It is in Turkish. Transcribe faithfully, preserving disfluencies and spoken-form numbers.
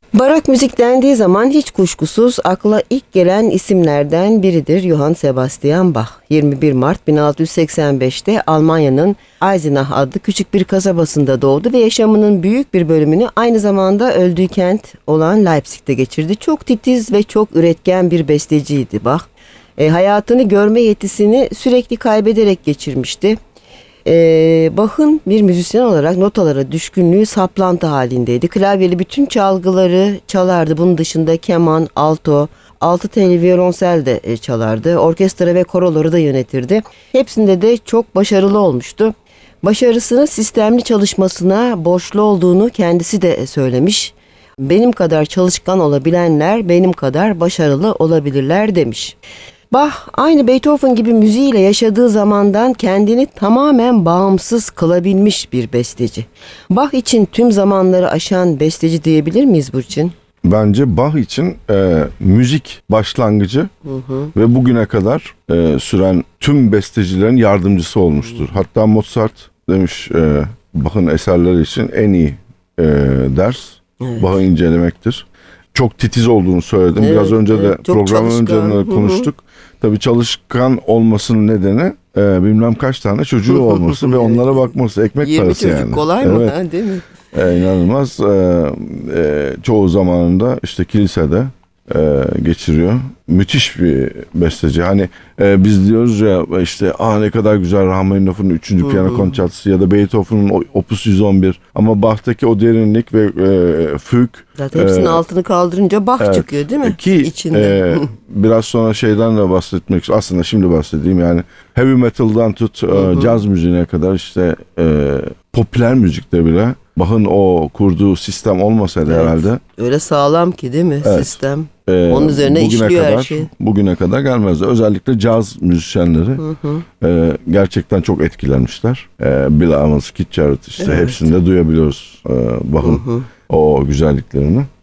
Barok müzik dendiği zaman hiç kuşkusuz akla ilk gelen isimlerden biridir Johann Sebastian Bach. yirmi bir Mart bin altı yüz seksen beşte Almanya'nın Eisenach adlı küçük bir kasabasında doğdu ve yaşamının büyük bir bölümünü aynı zamanda öldüğü kent olan Leipzig'te geçirdi. Çok titiz ve çok üretken bir besteciydi Bach. E, hayatını görme yetisini sürekli kaybederek geçirmişti. Ee, Bach'ın bir müzisyen olarak notalara düşkünlüğü saplantı halindeydi. Klavyeli bütün çalgıları çalardı. Bunun dışında keman, alto, altı telli violonsel de e, çalardı. Orkestra ve koroları da yönetirdi. Hepsinde de çok başarılı olmuştu. Başarısını sistemli çalışmasına borçlu olduğunu kendisi de söylemiş. Benim kadar çalışkan olabilenler benim kadar başarılı olabilirler demiş. Bach aynı Beethoven gibi müziğiyle yaşadığı zamandan kendini tamamen bağımsız kılabilmiş bir besteci. Bach için tüm zamanları aşan besteci diyebilir miyiz Burçin? Bence Bach için e, müzik başlangıcı hı hı. ve bugüne kadar e, süren tüm bestecilerin yardımcısı olmuştur. Hı. Hatta Mozart demiş e, Bach'ın eserleri için en iyi e, ders evet. Bach'ı incelemektir. Çok titiz olduğunu söyledim. Evet, Biraz önce evet, de programın önce de konuştuk. Hı hı. Tabii çalışkan olmasının nedeni e, bilmem kaç tane çocuğu olması ve onlara bakması. Ekmek parası yani. yirmi çocuk kolay mı? Evet. Ha, değil mi? E, inanılmaz. E, e, çoğu zamanında işte kilisede e, geçiriyor. Müthiş bir besteci. Hani e, biz diyoruz ya işte ah ne kadar güzel Rahmaninov'un üçüncü piyano konçertosu ya da Beethoven'un Opus yüz on bir. Ama Bach'taki o derinlik ve e, füg. Zaten hepsinin e, altını kaldırınca Bach evet, çıkıyor değil mi? Ki İçinde. E, biraz sonra şeyden de bahsetmek aslında şimdi bahsedeyim yani heavy metal'dan tut e, caz müziğine kadar işte e, popüler müzikte bile Bach'ın o kurduğu sistem olmasaydı evet. herhalde. Öyle sağlam ki değil mi evet. sistem? Ee, Onun üzerine işliyor kadar, her şey. Bugüne kadar gelmezdi. Özellikle caz müzisyenleri hı hı. E, gerçekten çok etkilenmişler. E, Bill Evans, Keith Jarrett işte evet. hepsinde duyabiliyoruz e, Bach'ın o güzelliklerini.